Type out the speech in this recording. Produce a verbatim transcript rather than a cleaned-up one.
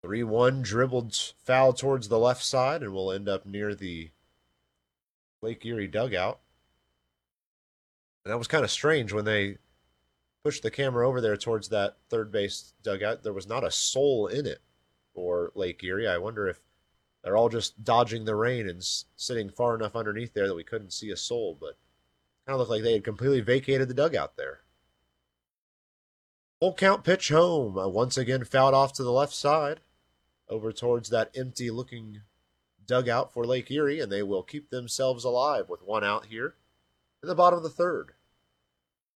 three one dribbled foul towards the left side, and we'll end up near the Lake Erie dugout. And that was kind of strange when they pushed the camera over there towards that third base dugout. There was not a soul in it for Lake Erie. I wonder if they're all just dodging the rain and sitting far enough underneath there that we couldn't see a soul, but kind of looked like they had completely vacated the dugout there. Full count pitch home. Uh, once again, fouled off to the left side over towards that empty looking dugout for Lake Erie, and they will keep themselves alive with one out here in the bottom of the third.